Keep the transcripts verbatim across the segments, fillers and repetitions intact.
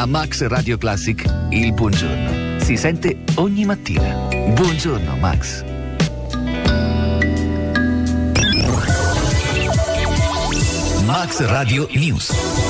A Max Radio Classic il buongiorno si sente ogni mattina. Buongiorno Max. Max Radio News.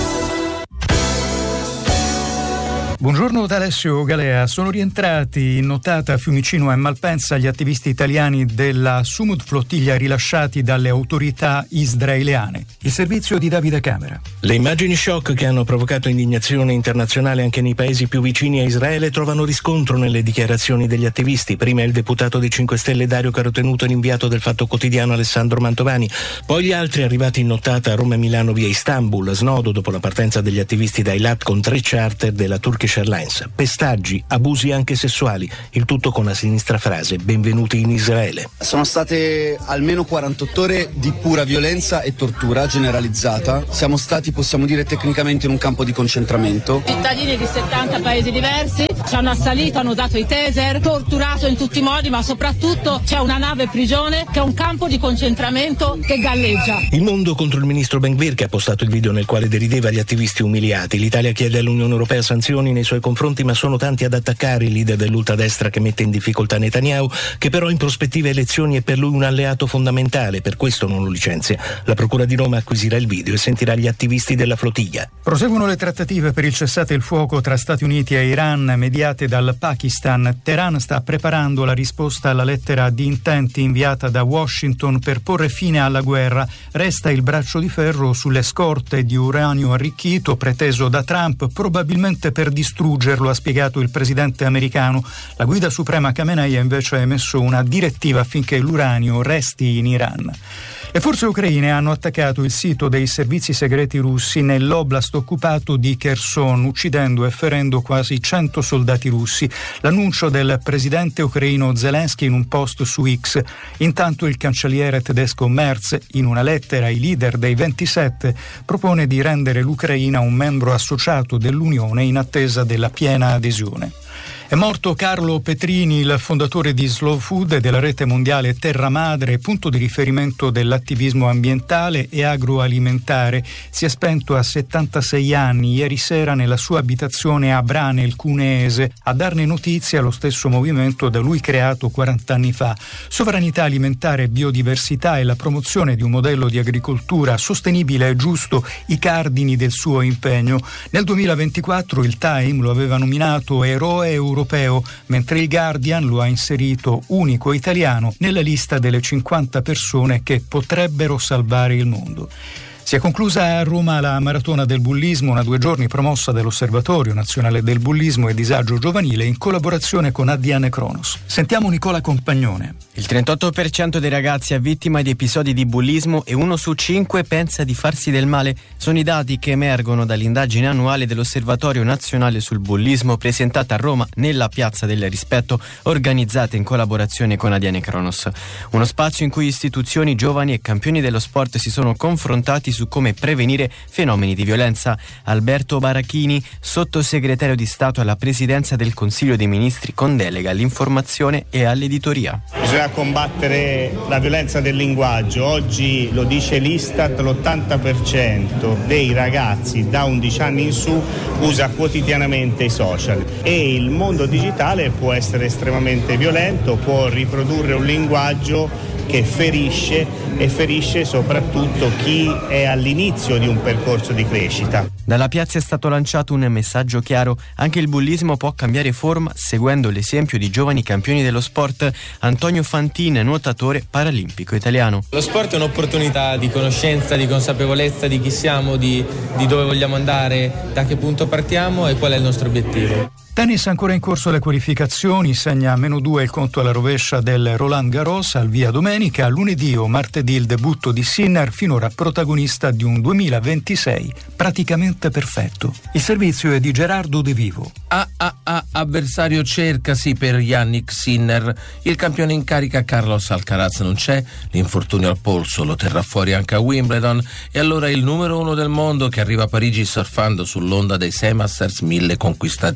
Buongiorno da Alessio Galea. Sono rientrati in nottata a Fiumicino e Malpensa gli attivisti italiani della Sumud Flottiglia rilasciati dalle autorità israeliane. Il servizio di Davide Camera. Le immagini shock che hanno provocato indignazione internazionale anche nei paesi più vicini a Israele trovano riscontro nelle dichiarazioni degli attivisti. Prima il deputato dei cinque Stelle Dario Carotenuto, l'inviato del Fatto Quotidiano Alessandro Mantovani, poi gli altri arrivati in nottata a Roma e Milano via Istanbul, snodo dopo la partenza degli attivisti da Eilat con tre charter della Turkish Airlines, pestaggi, abusi anche sessuali, il tutto con la sinistra frase: benvenuti in Israele. Sono state almeno quarantotto ore di pura violenza e tortura generalizzata. Siamo stati, possiamo dire, tecnicamente in un campo di concentramento. Cittadini di settanta paesi diversi ci hanno assalito, hanno usato i taser, torturato in tutti i modi, ma soprattutto c'è una nave prigione che è un campo di concentramento che galleggia. Il mondo contro il ministro Ben Gvir, che ha postato il video nel quale derideva gli attivisti umiliati. L'Italia chiede all'Unione Europea sanzioni nei suoi confronti, ma sono tanti ad attaccare il leader dell'ultradestra che mette in difficoltà Netanyahu, che però in prospettiva elezioni è per lui un alleato fondamentale, per questo non lo licenzia. La Procura di Roma acquisirà il video e sentirà gli attivisti della flottiglia. Proseguono le trattative per il cessate il fuoco tra Stati Uniti e Iran, mediate dal Pakistan. Teheran sta preparando la risposta alla lettera di intenti inviata da Washington per porre fine alla guerra. Resta il braccio di ferro sulle scorte di uranio arricchito preteso da Trump, probabilmente per distruggerlo, ha spiegato il presidente americano. La guida suprema Khamenei ha invece emesso una direttiva affinché l'uranio resti in Iran. Le forze ucraine hanno attaccato il sito dei servizi segreti russi nell'oblast occupato di Kherson, uccidendo e ferendo quasi cento soldati russi. L'annuncio del presidente ucraino Zelensky in un post su X. Intanto il cancelliere tedesco Merz, in una lettera ai leader dei ventisette, propone di rendere l'Ucraina un membro associato dell'Unione in attesa della piena adesione. È morto Carlo Petrini, il fondatore di Slow Food e della rete mondiale Terra Madre, punto di riferimento dell'attivismo ambientale e agroalimentare. Si è spento a settantasei anni ieri sera nella sua abitazione a Brane, il Cuneese. A darne notizia lo stesso movimento da lui creato quaranta anni fa. Sovranità alimentare, biodiversità e la promozione di un modello di agricoltura sostenibile e giusto, i cardini del suo impegno. Nel duemilaventiquattro il Time lo aveva nominato eroe europeo, mentre il Guardian lo ha inserito unico italiano nella lista delle cinquanta persone che potrebbero salvare il mondo. Si è conclusa a Roma la maratona del bullismo, una due giorni promossa dall'Osservatorio Nazionale del Bullismo e Disagio Giovanile in collaborazione con A D N Cronos. Sentiamo Nicola Compagnone. Il trentotto per cento dei ragazzi è vittima di episodi di bullismo e uno su cinque pensa di farsi del male. Sono i dati che emergono dall'indagine annuale dell'Osservatorio Nazionale sul Bullismo presentata a Roma nella Piazza del Rispetto, organizzata in collaborazione con A D N Cronos. Uno spazio in cui istituzioni, giovani e campioni dello sport si sono confrontati su come prevenire fenomeni di violenza. Alberto Barachini, sottosegretario di Stato alla Presidenza del Consiglio dei Ministri con delega all'informazione e all'editoria. Bisogna combattere la violenza del linguaggio. Oggi, lo dice l'Istat, l'ottanta per cento dei ragazzi da undici anni in su usa quotidianamente i social e il mondo digitale può essere estremamente violento, può riprodurre un linguaggio che ferisce e ferisce soprattutto chi è all'inizio di un percorso di crescita. Dalla piazza è stato lanciato un messaggio chiaro: anche il bullismo può cambiare forma seguendo l'esempio di giovani campioni dello sport. Antonio Fantin, nuotatore paralimpico italiano. Lo sport è un'opportunità di conoscenza, di consapevolezza di chi siamo, di, di dove vogliamo andare, da che punto partiamo e qual è il nostro obiettivo. Tennis ancora in corso le qualificazioni, segna meno due il conto alla rovescia del Roland Garros al via domenica, lunedì o martedì il debutto di Sinner, finora protagonista di un duemilaventisei praticamente perfetto. Il servizio è di Gerardo De Vivo. Ah ah ah, avversario cercasi per Yannick Sinner. Il campione in carica Carlos Alcaraz non c'è, l'infortunio al polso lo terrà fuori anche a Wimbledon e allora il numero uno del mondo che arriva a Parigi surfando sull'onda dei sei Masters mille conquistati di fila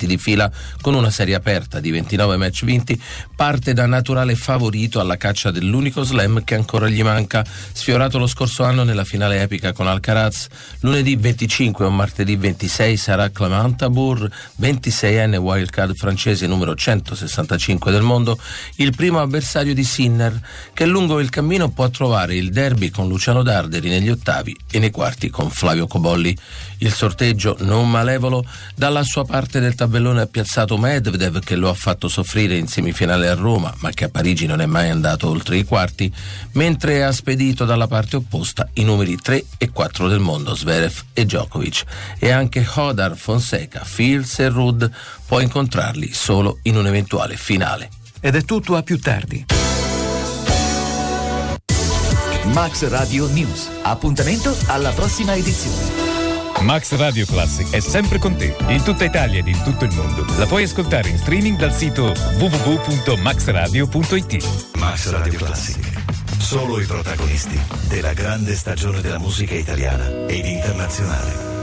America, con una serie aperta di ventinove match vinti, parte da naturale favorito alla caccia dell'unico slam che ancora gli manca, sfiorato lo scorso anno nella finale epica con Alcaraz. Lunedì venticinque o martedì ventisei sarà Clément Tabour, ventiseienne wildcard francese numero centosessantacinque del mondo, il primo avversario di Sinner, che lungo il cammino può trovare il derby con Luciano Darderi negli ottavi e nei quarti con Flavio Cobolli. Il sorteggio non malevolo dalla sua parte del tabellone ha piazzato Medvedev, che lo ha fatto soffrire in semifinale a Roma ma che a Parigi non è mai andato oltre i quarti, mentre ha spedito dalla parte opposta i numeri tre e quattro del mondo, Zverev e Djokovic, e anche Hodar, Fonseca, Fils e Ruud può incontrarli solo in un'eventuale finale. Ed è tutto, a più tardi. Max Radio News. Appuntamento alla prossima edizione. Max Radio Classic è sempre con te, in tutta Italia ed in tutto il mondo. La puoi ascoltare in streaming dal sito w w w punto max radio punto i t. Max Radio Classic. Solo i protagonisti della grande stagione della musica italiana ed internazionale.